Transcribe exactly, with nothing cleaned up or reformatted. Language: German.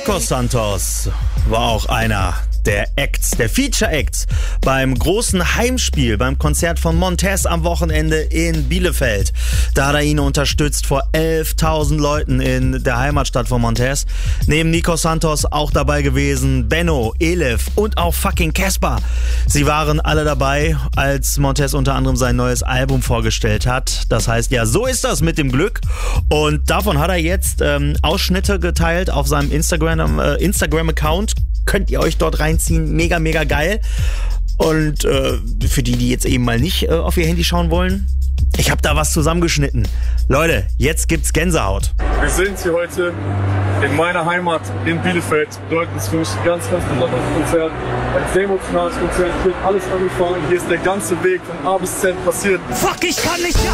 Nikos Santos war auch einer der Acts, der Feature-Acts beim großen Heimspiel, beim Konzert von Montez am Wochenende in Bielefeld. Da hat er ihn unterstützt vor elftausend Leuten in der Heimatstadt von Montez. Neben Nikos Santos auch dabei gewesen Benno, Elif und auch fucking Casper. Sie waren alle dabei, als Montez unter anderem sein neues Album vorgestellt hat. Das heißt, ja, so ist das mit dem Glück. Und davon hat er jetzt ähm, Ausschnitte geteilt auf seinem Instagram, äh, Instagram-Account. Könnt ihr euch dort reinziehen. Mega, mega geil. Und äh, für die, die jetzt eben mal nicht äh, auf ihr Handy schauen wollen, ich habe da was zusammengeschnitten. Leute, jetzt gibt's Gänsehaut. Wir sind hier heute in meiner Heimat in Bielefeld, Deutensfuß, ganz, ganz besonderes Konzert. Ein sehr emotionales Konzert, hier wird alles angefangen, hier ist der ganze Weg von A bis Z passiert. Fuck, ich kann nicht mehr!